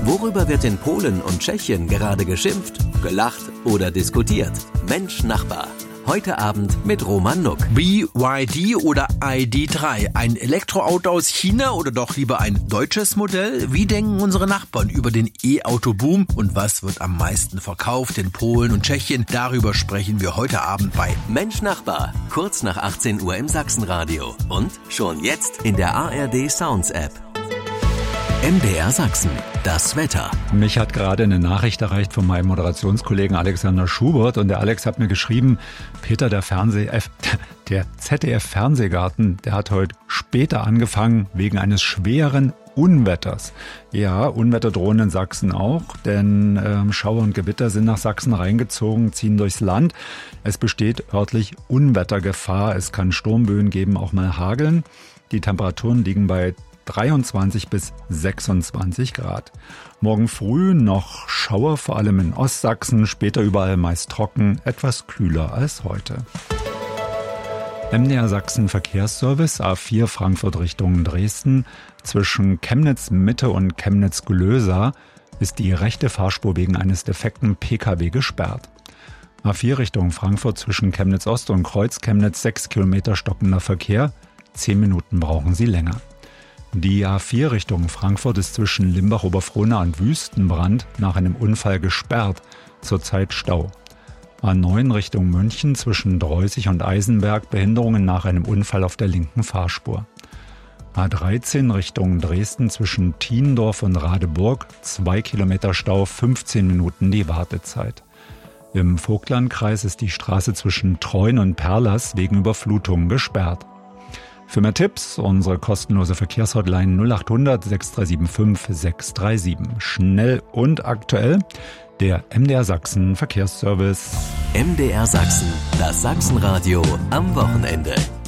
Worüber wird in Polen und Tschechien gerade geschimpft, gelacht oder diskutiert? Mensch Nachbar. Heute Abend mit Roman Nuck. BYD oder ID.3? Ein Elektroauto aus China oder doch lieber ein deutsches Modell? Wie denken unsere Nachbarn über den E-Auto-Boom? Und was wird am meisten verkauft in Polen und Tschechien? Darüber sprechen wir heute Abend bei Mensch Nachbar. Kurz nach 18 Uhr im Sachsenradio. Und schon jetzt in der ARD Sounds App. MDR Sachsen. Das Wetter. Mich hat gerade eine Nachricht erreicht von meinem Moderationskollegen Alexander Schubert und der Alex hat mir geschrieben, Peter, der ZDF-Fernsehgarten, der hat heute später angefangen wegen eines schweren Unwetters. Ja, Unwetter drohen in Sachsen auch, denn Schauer und Gewitter sind nach Sachsen reingezogen, ziehen durchs Land. Es besteht örtlich Unwettergefahr, es kann Sturmböen geben, auch mal hageln. Die Temperaturen liegen bei 23 bis 26 Grad. Morgen früh noch Schauer, vor allem in Ostsachsen, später überall meist trocken, etwas kühler als heute. MDR Sachsen Verkehrsservice, A4 Frankfurt Richtung Dresden. Zwischen Chemnitz Mitte und Chemnitz Glösa ist die rechte Fahrspur wegen eines defekten Pkw gesperrt. A4 Richtung Frankfurt zwischen Chemnitz Ost und Kreuz Chemnitz 6 Kilometer stockender Verkehr. 10 Minuten brauchen Sie länger. Die A4 Richtung Frankfurt ist zwischen Limbach-Oberfrohna und Wüstenbrand nach einem Unfall gesperrt, zurzeit Stau. A9 Richtung München zwischen Dreußig und Eisenberg, Behinderungen nach einem Unfall auf der linken Fahrspur. A13 Richtung Dresden zwischen Thiendorf und Radeburg, 2 Kilometer Stau, 15 Minuten die Wartezeit. Im Vogtlandkreis ist die Straße zwischen Treuen und Perlers wegen Überflutungen gesperrt. Für mehr Tipps unsere kostenlose Verkehrshotline 0800 6375 637. Schnell und aktuell der MDR Sachsen Verkehrsservice. MDR Sachsen, das Sachsenradio am Wochenende.